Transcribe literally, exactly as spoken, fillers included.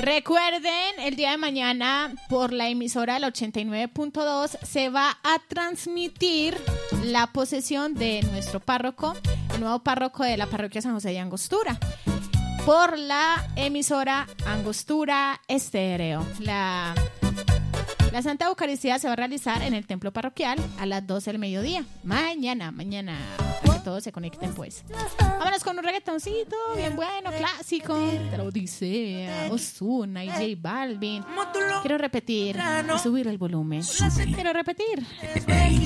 Recuerden, el día de mañana por la emisora del ochenta y nueve punto dos se va a transmitir la posesión de nuestro párroco, el nuevo párroco de la parroquia San José de Angostura, por la emisora Angostura Estéreo. La, la Santa Eucaristía se va a realizar en el templo parroquial a las doce del mediodía. Mañana, mañana. Que todos se conecten, pues. Vámonos con un reggaetoncito bien bueno, clásico. De la Odisea, Ozuna y J Balvin. Quiero repetir y subir el volumen. Quiero repetir.